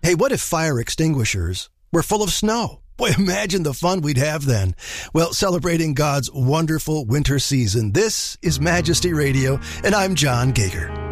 Hey, what if fire extinguishers were full of snow? Boy, imagine the fun we'd have then. Well, celebrating God's wonderful winter season, this is Majesty Radio, and I'm John Gager.